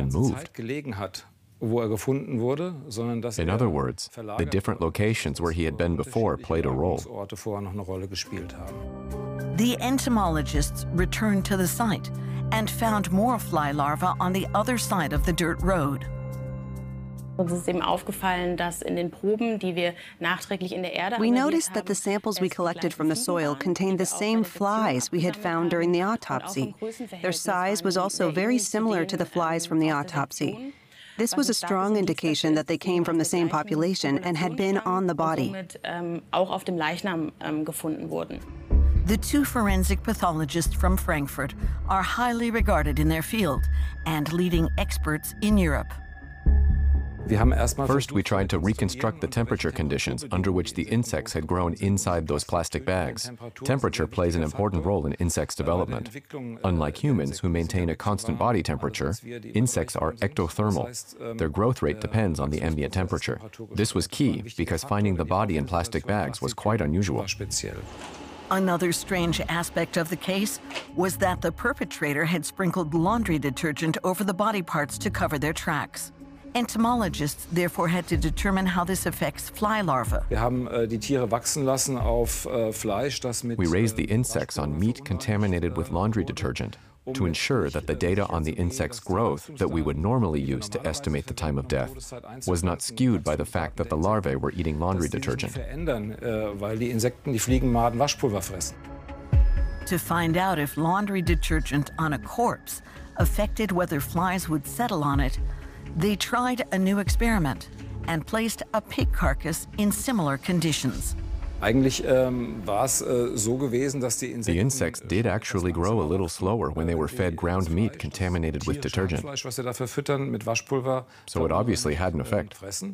even moved. In other words, the different locations where he had been before played a role. The entomologists returned to the site and found more fly larvae on the other side of the dirt road. We noticed that the samples we collected from the soil contained the same flies we had found during the autopsy. Their size was also very similar to the flies from the autopsy. This was a strong indication that they came from the same population and had been on the body. The two forensic pathologists from Frankfurt are highly regarded in their field and leading experts in Europe. First, we tried to reconstruct the temperature conditions under which the insects had grown inside those plastic bags. Temperature plays an important role in insects' development. Unlike humans, who maintain a constant body temperature, insects are ectothermal. Their growth rate depends on the ambient temperature. This was key because finding the body in plastic bags was quite unusual. Another strange aspect of the case was that the perpetrator had sprinkled laundry detergent over the body parts to cover their tracks. Entomologists therefore had to determine how this affects fly larvae. We raised the insects on meat contaminated with laundry detergent to ensure that the data on the insect's growth that we would normally use to estimate the time of death was not skewed by the fact that the larvae were eating laundry detergent. To find out if laundry detergent on a corpse affected whether flies would settle on it, they tried a new experiment and placed a pig carcass in similar conditions. The insects did actually grow a little slower when they were fed ground meat contaminated with detergent. So it obviously had an effect.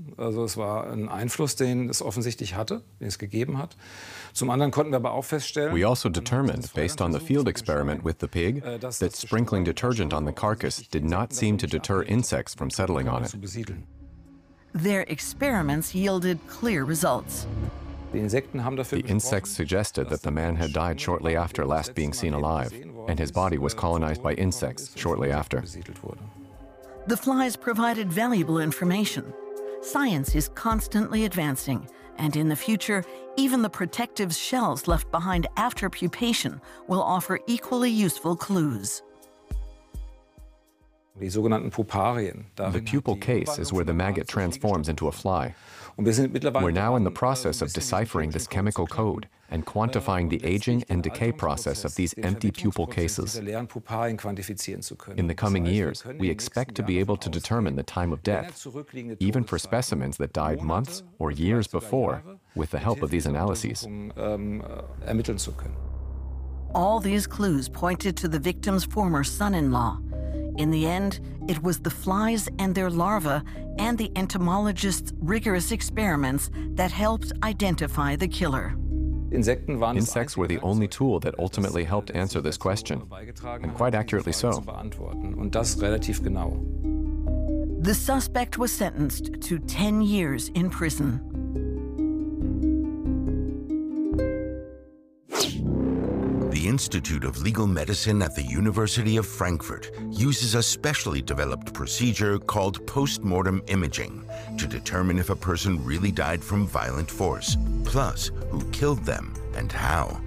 We also determined, based on the field experiment with the pig, that sprinkling detergent on the carcass did not seem to deter insects from settling on it. Their experiments yielded clear results. The insects suggested that the man had died shortly after last being seen alive, and his body was colonized by insects shortly after. The flies provided valuable information. Science is constantly advancing, and in the future, even the protective shells left behind after pupation will offer equally useful clues. The pupal case is where the maggot transforms into a fly. We're now in the process of deciphering this chemical code and quantifying the aging and decay process of these empty pupal cases. In the coming years, we expect to be able to determine the time of death, even for specimens that died months or years before, with the help of these analyses. All these clues pointed to the victim's former son-in-law. In the end, it was the flies and their larvae and the entomologists' rigorous experiments that helped identify the killer. Insects were the only tool that ultimately helped answer this question, and quite accurately so. The suspect was sentenced to 10 years in prison. The Institute of Legal Medicine at the University of Frankfurt uses a specially developed procedure called post-mortem imaging to determine if a person really died from violent force, plus who killed them and how.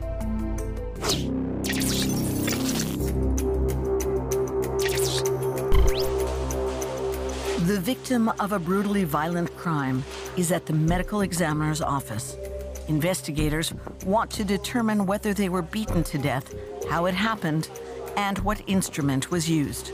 The victim of a brutally violent crime is at the medical examiner's office. Investigators want to determine whether they were beaten to death, how it happened, and what instrument was used.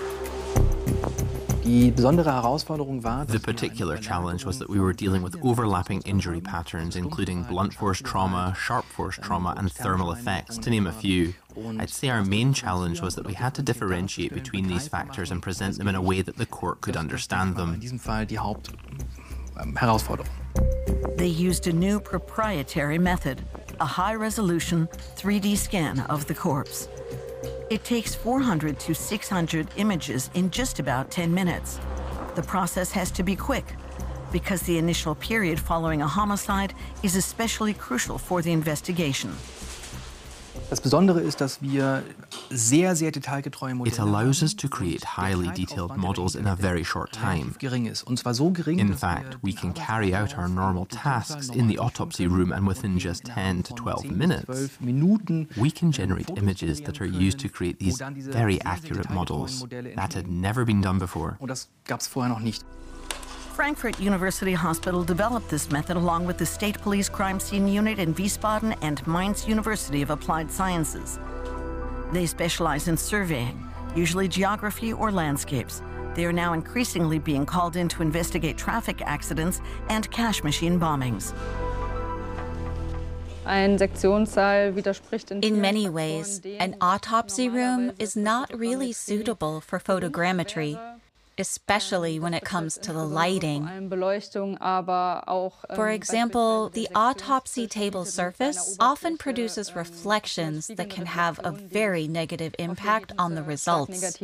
The particular challenge was that we were dealing with overlapping injury patterns, including blunt force trauma, sharp force trauma, and thermal effects, to name a few. I'd say our main challenge was that we had to differentiate between these factors and present them in a way that the court could understand them. They used a new proprietary method, a high-resolution 3D scan of the corpse. It takes 400 to 600 images in just about 10 minutes. The process has to be quick because the initial period following a homicide is especially crucial for the investigation. Das Besondere ist, dass wir sehr, sehr detailgetreue Modelle It allows us to create highly detailed models in a very short time. gering ist. Und zwar so gering, In fact, we can carry out our normal tasks in the autopsy room, and within just 10 to 12 minutes, we can generate images that are used to create these very accurate models. That had never been done before. Und das gab es vorher noch nicht. Frankfurt University Hospital developed this method along with the State Police Crime Scene Unit in Wiesbaden and Mainz University of Applied Sciences. They specialize in surveying, usually geography or landscapes. They are now increasingly being called in to investigate traffic accidents and cash machine bombings. In many ways, an autopsy room is not really suitable for photogrammetry, especially when it comes to the lighting. For example, the autopsy table surface often produces reflections that can have a very negative impact on the results.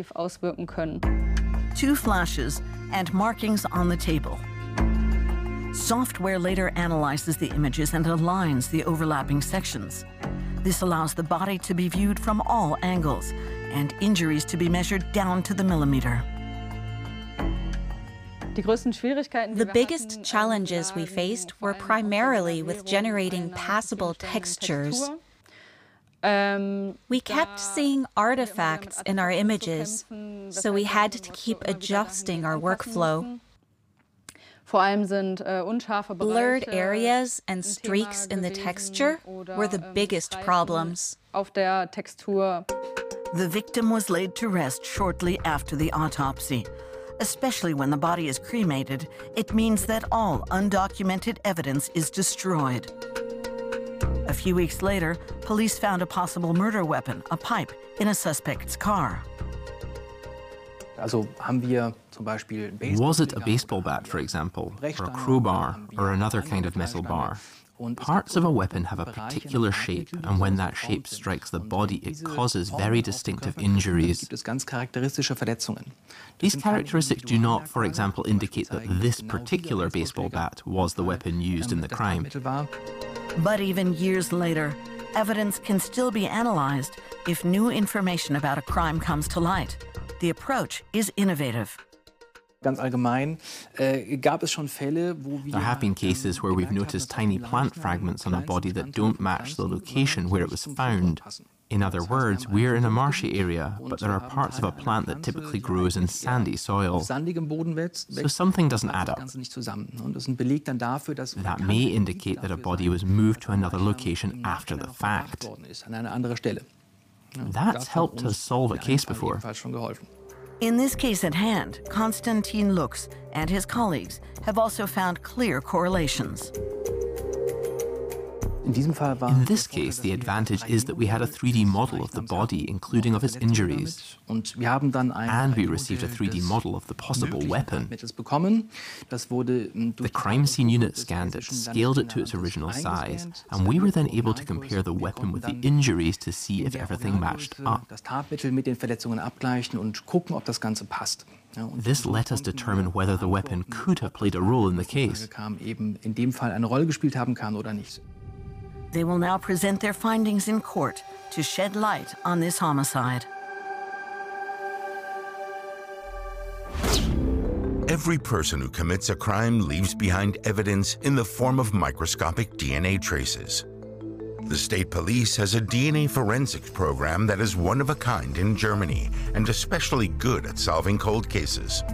2 flashes and markings on the table. Software later analyzes the images and aligns the overlapping sections. This allows the body to be viewed from all angles and injuries to be measured down to the millimeter. The biggest challenges we faced were primarily with generating passable textures. We kept seeing artifacts in our images, so we had to keep adjusting our workflow. Blurred areas and streaks in the texture were the biggest problems. The victim was laid to rest shortly after the autopsy. Especially when the body is cremated, it means that all undocumented evidence is destroyed. A few weeks later, police found a possible murder weapon, a pipe, in a suspect's car. Also haben wir zum Beispiel Was it a baseball bat, for example, or a crowbar, or another kind of metal bar? Parts of a weapon have a particular shape, and when that shape strikes the body, it causes very distinctive injuries. These characteristics do not, for example, indicate that this particular baseball bat was the weapon used in the crime. But even years later, evidence can still be analyzed if new information about a crime comes to light. The approach is innovative. Ganz allgemein gab es schon Fälle, wo wir There have been cases where we've noticed tiny plant fragments on a body that don't match the location where it was found. In other words, we're in a marshy area, but there are parts of a plant that typically grows in sandy soil. So something doesn't add up. That may indicate that a body was moved to another location after the fact. That's helped us solve a case before. In this case at hand, Konstantin Lux and his colleagues have also found clear correlations. In this case, the advantage is that we had a 3D model of the body, including of its injuries. And we received a 3D model of the possible weapon. The crime scene unit scanned it, scaled it to its original size, and we were then able to compare the weapon with the injuries to see if everything matched up. This let us determine whether the weapon could have played a role in the case. They will now present their findings in court to shed light on this homicide. Every person who commits a crime leaves behind evidence in the form of microscopic DNA traces. The state police has a DNA forensics program that is one of a kind in Germany and especially good at solving cold cases.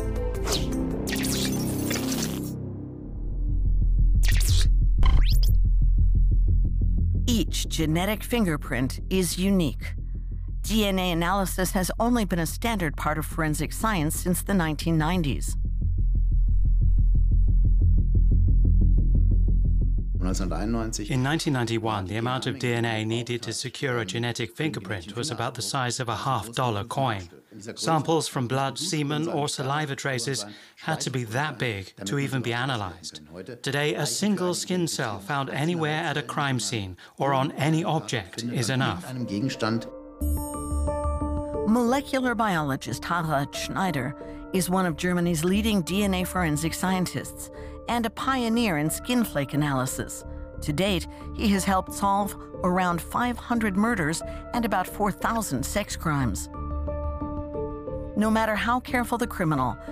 Each genetic fingerprint is unique. DNA analysis has only been a standard part of forensic science since the 1990s. In 1991, the amount of DNA needed to secure a genetic fingerprint was about the size of a $50 coin. Samples from blood, semen, or saliva traces had to be that big to even be analyzed. Today, a single skin cell found anywhere at a crime scene or on any object is enough. Molecular biologist Harald Schneider is one of Germany's leading DNA forensic scientists and a pioneer in skin flake analysis. To date, he has helped solve around 500 murders and about 4,000 sex crimes. No matter how careful the criminal,